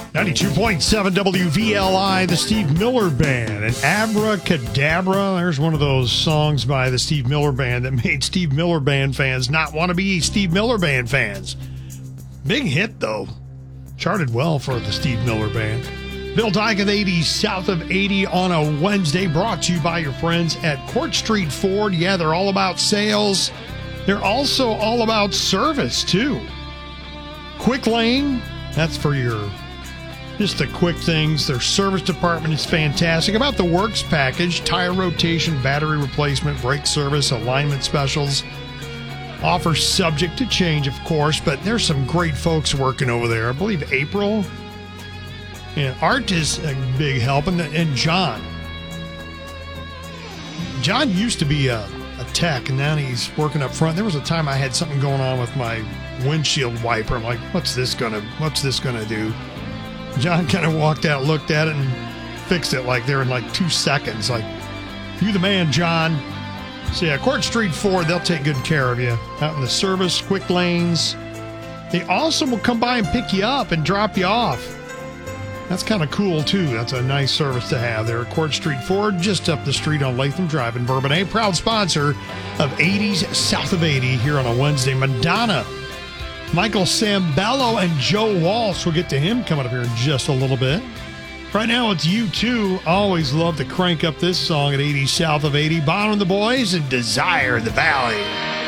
92.7 WVLI, the Steve Miller Band, and Abracadabra. There's one of those songs by the Steve Miller Band that made Steve Miller Band fans not want to be Steve Miller Band fans. Big hit, though. Charted well for the Steve Miller Band. Bill Dyke of 80 South of 80 on a Wednesday, brought to you by your friends at Court Street Ford. Yeah, they're all about sales. They're also all about service, too. Quick Lane, that's for your... just the quick things. Their service department is fantastic. About the works package, tire rotation, battery replacement, brake service, alignment specials. Offer subject to change, of course, but there's some great folks working over there. I believe April and Art is a big help, and John. John used to be a tech, and now he's working up front. There was a time I had something going on with my windshield wiper. I'm like, what's this gonna do? John kind of walked out, looked at it, and fixed it like there in like 2 seconds. Like, you the man, John. So yeah, Court Street Ford, they'll take good care of you. Out in the service, quick lanes. They also will come by and pick you up and drop you off. That's kind of cool, too. That's a nice service to have there at Court Street Ford, just up the street on Latham Drive in Bourbonnais. Proud sponsor of 80s South of 80 here on a Wednesday. Madonna, Michael Sambello, and Joe Walsh. We'll get to him coming up here in just a little bit. Right now, it's U2. Always love to crank up this song at 80 South of 80. Bono and the Boys and Desire the Valley.